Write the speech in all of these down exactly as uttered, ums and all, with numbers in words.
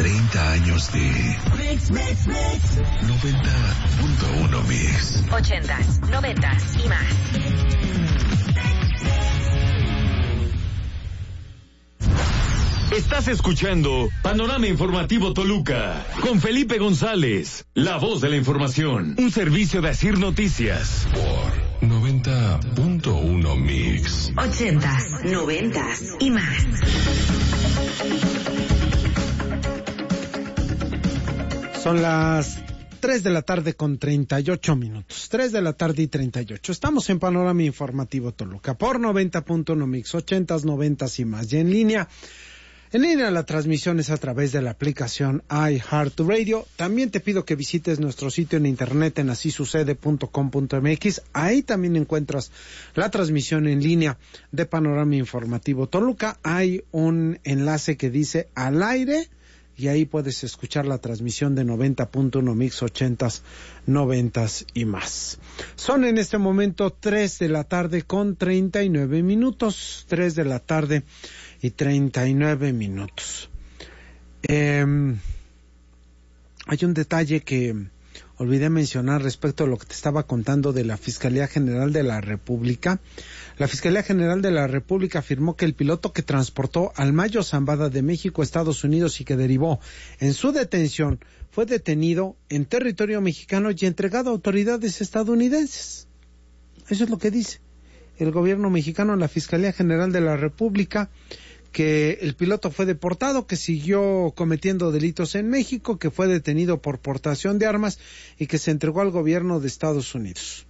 treinta años de Mix, Mix, Mix. noventa punto uno Mix. ochentas, noventas y más. Estás escuchando Panorama Informativo Toluca con Felipe González, la voz de la información. Un servicio de Asir Noticias. Por noventa punto uno Mix. ochentas, noventas y más. Son las tres de la tarde con treinta y ocho minutos. tres de la tarde y treinta y ocho. Estamos en Panorama Informativo Toluca por noventa punto uno Mix, ochentas, noventas y más. Y en línea, en línea la transmisión es a través de la aplicación iHeartRadio. También te pido que visites nuestro sitio en internet en así sucede punto com punto mx. Ahí también encuentras la transmisión en línea de Panorama Informativo Toluca. Hay un enlace que dice al aire y ahí puedes escuchar la transmisión de noventa punto uno Mix, ochentas, noventas y más. Son en este momento tres de la tarde con treinta y nueve minutos. tres de la tarde y treinta y nueve minutos. Eh, hay un detalle que olvidé mencionar respecto a lo que te estaba contando de la Fiscalía General de la República. La Fiscalía General de la República afirmó que el piloto que transportó al Mayo Zambada de México a Estados Unidos y que derivó en su detención fue detenido en territorio mexicano y entregado a autoridades estadounidenses. Eso es lo que dice el gobierno mexicano en la Fiscalía General de la República, que el piloto fue deportado, que siguió cometiendo delitos en México, que fue detenido por portación de armas y que se entregó al gobierno de Estados Unidos.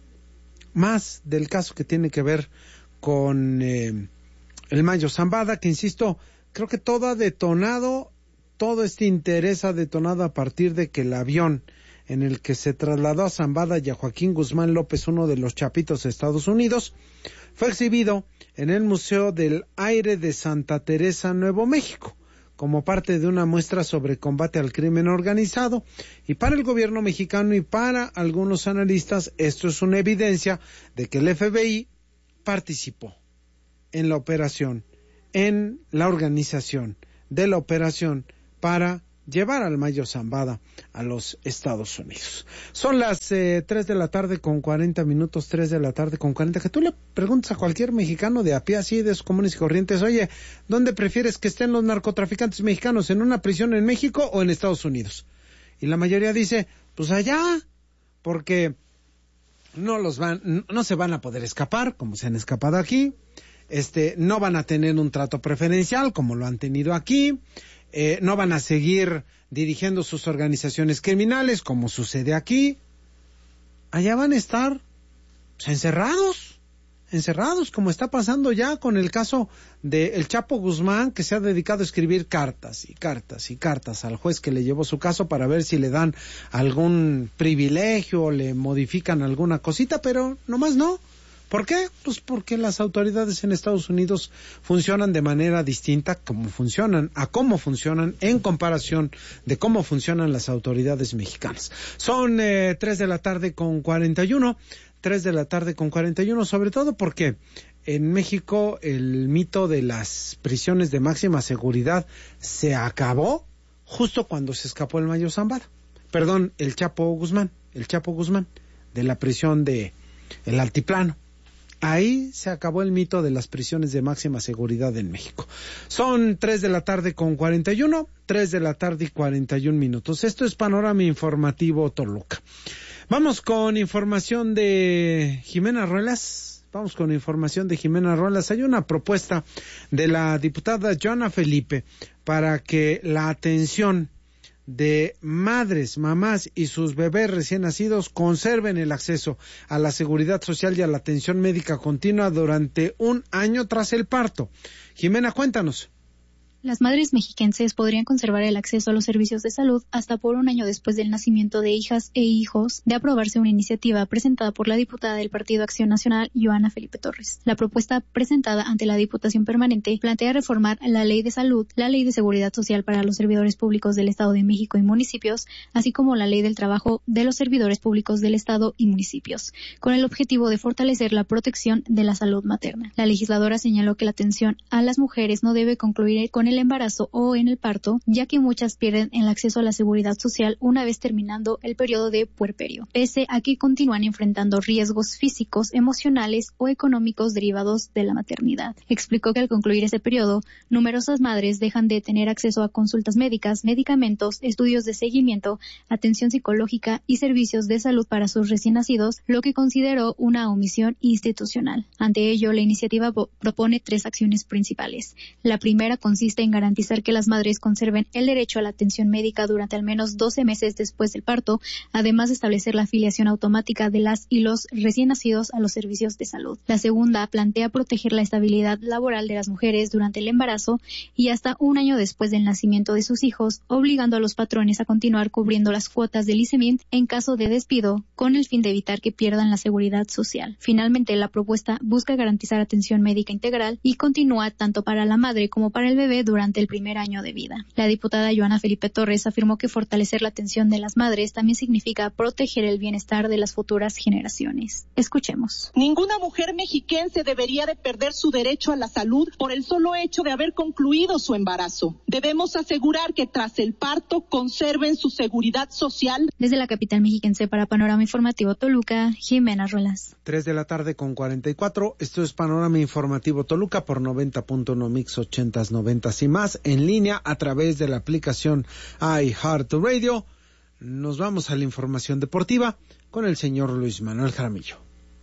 Más del caso que tiene que ver con eh, el Mayo Zambada, que insisto, creo que todo ha detonado, todo este interés ha detonado a partir de que el avión en el que se trasladó a Zambada y a Joaquín Guzmán López, uno de los chapitos de Estados Unidos, fue exhibido en el Museo del Aire de Santa Teresa, Nuevo México, como parte de una muestra sobre combate al crimen organizado. Y para el gobierno mexicano y para algunos analistas, esto es una evidencia de que el F B I participó en la operación, en la organización de la operación para llevar al Mayo Zambada a los Estados Unidos. Son las eh, tres de la tarde con cuarenta minutos, tres de la tarde con cuarenta, que tú le preguntas a cualquier mexicano de a pie, así de esos comunes y corrientes, oye, ¿dónde prefieres que estén los narcotraficantes mexicanos, en una prisión en México o en Estados Unidos? Y la mayoría dice, pues allá, porque no los van, no se van a poder escapar, como se han escapado aquí, este, no van a tener un trato preferencial, como lo han tenido aquí, Eh, no van a seguir dirigiendo sus organizaciones criminales como sucede aquí. Allá van a estar pues, encerrados, encerrados como está pasando ya con el caso de el Chapo Guzmán, que se ha dedicado a escribir cartas y cartas y cartas al juez que le llevó su caso para ver si le dan algún privilegio o le modifican alguna cosita, pero nomás no. ¿Por qué? Pues porque las autoridades en Estados Unidos funcionan de manera distinta como funcionan, a cómo funcionan en comparación de cómo funcionan las autoridades mexicanas. Son eh, tres de la tarde con cuarenta y uno, tres de la tarde con cuarenta y uno, sobre todo porque en México el mito de las prisiones de máxima seguridad se acabó justo cuando se escapó el Mayo Zambada. Perdón, el Chapo Guzmán, el Chapo Guzmán, de la prisión de El Altiplano. Ahí se acabó el mito de las prisiones de máxima seguridad en México. Son tres de la tarde con cuarenta y uno, tres de la tarde y cuarenta y un minutos. Esto es Panorama Informativo Toluca. Vamos con información de Jimena Ruelas. Vamos con información de Jimena Ruelas. Hay una propuesta de la diputada Joana Felipe para que la atención de madres, mamás y sus bebés recién nacidos conserven el acceso a la seguridad social y a la atención médica continua durante un año tras el parto. Jimena, cuéntanos. Las madres mexiquenses podrían conservar el acceso a los servicios de salud hasta por un año después del nacimiento de hijas e hijos, de aprobarse una iniciativa presentada por la diputada del Partido Acción Nacional, Joana Felipe Torres. La propuesta presentada ante la Diputación Permanente plantea reformar la Ley de Salud, la Ley de Seguridad Social para los servidores públicos del Estado de México y municipios, así como la Ley del Trabajo de los servidores públicos del Estado y municipios, con el objetivo de fortalecer la protección de la salud materna. La legisladora señaló que la atención a las mujeres no debe concluir con el el embarazo o en el parto, ya que muchas pierden el acceso a la seguridad social una vez terminando el periodo de puerperio, pese a que continúan enfrentando riesgos físicos, emocionales o económicos derivados de la maternidad. Explicó que al concluir ese periodo, numerosas madres dejan de tener acceso a consultas médicas, medicamentos, estudios de seguimiento, atención psicológica y servicios de salud para sus recién nacidos, lo que consideró una omisión institucional. Ante ello, la iniciativa propone tres acciones principales. La primera consiste en garantizar que las madres conserven el derecho a la atención médica durante al menos doce meses después del parto, además de establecer la afiliación automática de las y los recién nacidos a los servicios de salud. La segunda plantea proteger la estabilidad laboral de las mujeres durante el embarazo y hasta un año después del nacimiento de sus hijos, obligando a los patrones a continuar cubriendo las cuotas del I C E M I N en caso de despido, con el fin de evitar que pierdan la seguridad social. Finalmente, la propuesta busca garantizar atención médica integral y continúa tanto para la madre como para el bebé durante el primer año de vida. La diputada Joana Felipe Torres afirmó que fortalecer la atención de las madres también significa proteger el bienestar de las futuras generaciones. Escuchemos. Ninguna mujer mexiquense debería de perder su derecho a la salud por el solo hecho de haber concluido su embarazo. Debemos asegurar que tras el parto conserven su seguridad social. Desde la capital mexiquense para Panorama Informativo Toluca, Jimena Rolas. Tres de la tarde con cuarenta y cuatro. Esto es Panorama Informativo Toluca por noventa punto uno Mix ochentas, noventas y más, en línea a través de la aplicación iHeartRadio. Nos vamos a la información deportiva con el señor Luis Manuel Jaramillo.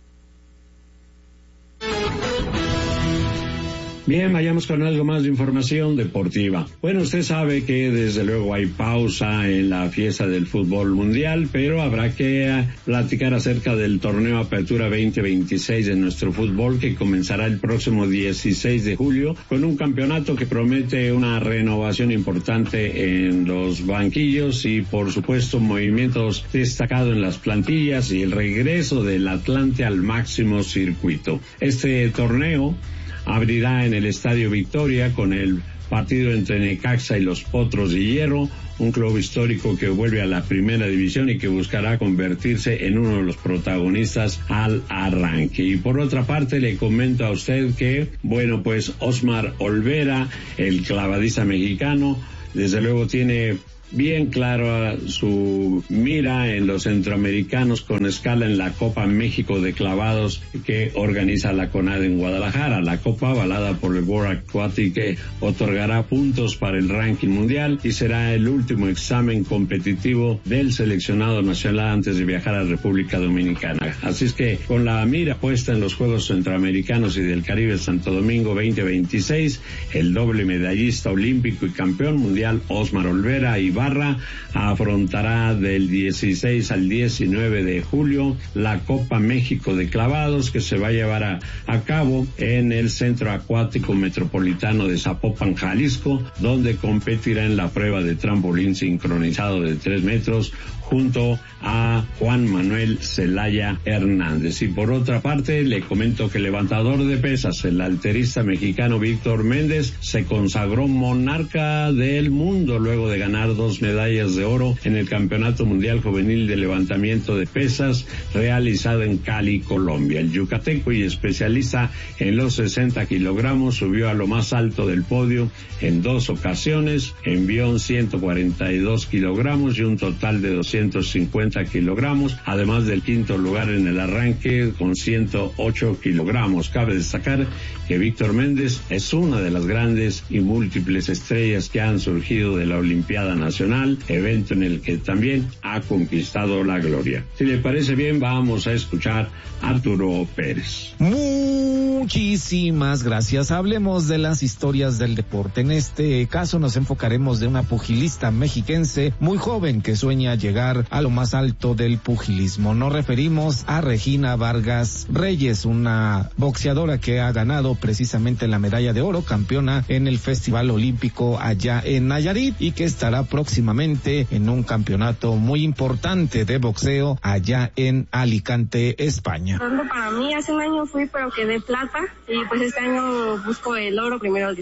Bien, vayamos con algo más de información deportiva. Bueno, usted sabe que desde luego hay pausa en la fiesta del fútbol mundial, pero habrá que uh, platicar acerca del torneo Apertura veinte veintiséis de nuestro fútbol, que comenzará el próximo dieciséis de julio con un campeonato que promete una renovación importante en los banquillos y por supuesto movimientos destacados en las plantillas y el regreso del Atlante al máximo circuito. Este torneo abrirá en el Estadio Victoria con el partido entre Necaxa y los Potros de Hierro, un club histórico que vuelve a la primera división y que buscará convertirse en uno de los protagonistas al arranque. Y por otra parte le comento a usted que, bueno, pues Osmar Olvera, el clavadista mexicano, desde luego tiene bien claro su mira en los centroamericanos con escala en la Copa México de Clavados que organiza la CONADE en Guadalajara. La Copa, avalada por el World Aquatic, que otorgará puntos para el ranking mundial y será el último examen competitivo del seleccionado nacional antes de viajar a República Dominicana. Así es que con la mira puesta en los Juegos Centroamericanos y del Caribe Santo Domingo veinte veintiséis, el doble medallista olímpico y campeón mundial Osmar Olvera y Barra afrontará del dieciséis al diecinueve de julio la Copa México de Clavados, que se va a llevar a, a cabo en el Centro Acuático Metropolitano de Zapopan, Jalisco, donde competirá en la prueba de trampolín sincronizado de tres metros junto a Juan Manuel Zelaya Hernández. Y por otra parte, le comento que el levantador de pesas, el halterista mexicano Víctor Méndez, se consagró monarca del mundo luego de ganar dos medallas de oro en el Campeonato Mundial Juvenil de Levantamiento de Pesas realizado en Cali, Colombia. El yucateco y especialista en los sesenta kilogramos subió a lo más alto del podio en dos ocasiones, envió ciento cuarenta y dos kilogramos y un total de doscientos cincuenta kilogramos, además del quinto lugar en el arranque con ciento ocho kilogramos. Cabe destacar que Víctor Méndez es una de las grandes y múltiples estrellas que han surgido de la Olimpiada Nacional, evento en el que también ha conquistado la gloria. Si le parece bien, vamos a escuchar a Arturo Pérez. Muchísimas gracias. Hablemos de las historias del deporte. En este caso nos enfocaremos de una pugilista mexiquense muy joven que sueña llegar a lo más alto del pugilismo. Nos referimos a Regina Vargas Reyes, una boxeadora que ha ganado precisamente la medalla de oro, campeona en el Festival Olímpico allá en Nayarit, y que estará próximamente en un campeonato muy importante de boxeo allá en Alicante, España. Para mí, hace un año fui pero quedé plata y pues este año busco el oro primero.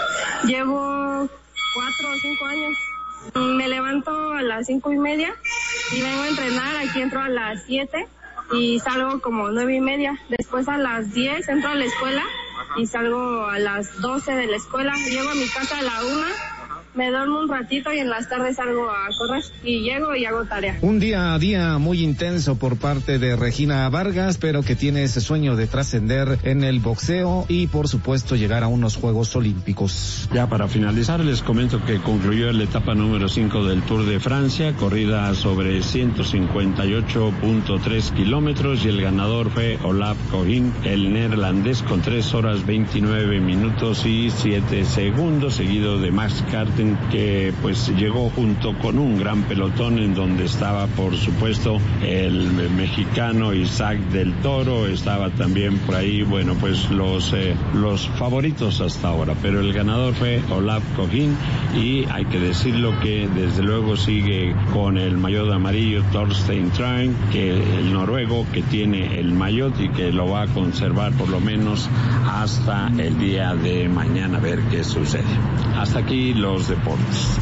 Llevo cuatro o cinco años. Me levanto a las cinco y media y vengo a entrenar. Aquí entro a las siete y salgo como nueve y media. Después a las diez entro a la escuela y salgo a las doce de la escuela. Llego a mi casa a la una. Me duermo un ratito y en las tardes salgo a correr y llego y hago tarea. Un día a día muy intenso por parte de Regina Vargas, pero que tiene ese sueño de trascender en el boxeo y por supuesto llegar a unos Juegos Olímpicos. Ya para finalizar les comento que concluyó la etapa número cinco del Tour de Francia, corrida sobre ciento cincuenta y ocho punto tres kilómetros, y el ganador fue Olaf Kohin, el neerlandés, con tres horas veintinueve minutos y siete segundos, seguido de Max Carten, que pues llegó junto con un gran pelotón en donde estaba por supuesto el mexicano Isaac del Toro, estaba también por ahí, bueno pues los eh, los favoritos hasta ahora, pero el ganador fue Olaf Kohin, y hay que decirlo que desde luego sigue con el maillot amarillo Torstein Train, que el noruego que tiene el maillot y que lo va a conservar por lo menos hasta el día de mañana, a ver qué sucede. Hasta aquí los deportes.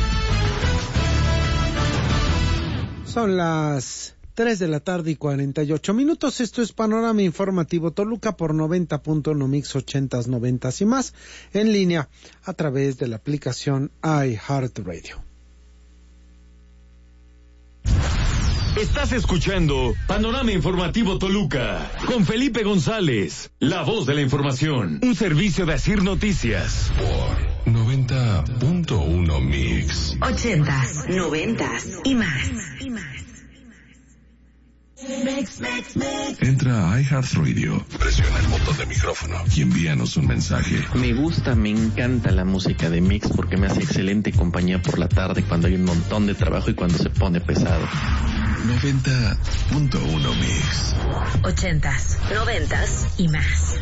Son las tres de la tarde y cuarenta y ocho minutos. Esto es Panorama Informativo Toluca por noventa punto uno Mix ochentas, noventas y más, en línea a través de la aplicación iHeartRadio. Estás escuchando Panorama Informativo Toluca con Felipe González, la voz de la información, un servicio de Asir Noticias. Por noventa punto uno Mix. Ochentas, noventas y más. Entra a iHeartRadio, presiona el botón de micrófono y envíanos un mensaje. Me gusta, me encanta la música de Mix porque me hace excelente compañía por la tarde cuando hay un montón de trabajo y cuando se pone pesado. noventa punto uno Mix. Ochentas, noventas y más.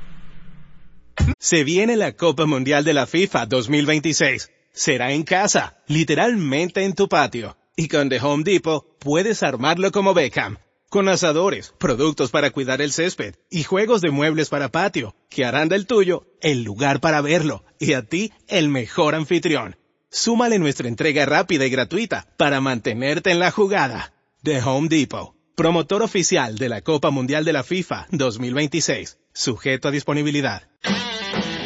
Se viene la Copa Mundial de la FIFA dos mil veintiséis. Será en casa, literalmente en tu patio. Y con The Home Depot puedes armarlo como Beckham. Con asadores, productos para cuidar el césped y juegos de muebles para patio, que harán del tuyo el lugar para verlo y a ti el mejor anfitrión. Súmale nuestra entrega rápida y gratuita para mantenerte en la jugada. The Home Depot, promotor oficial de la Copa Mundial de la FIFA dos mil veintiséis. Sujeto a disponibilidad.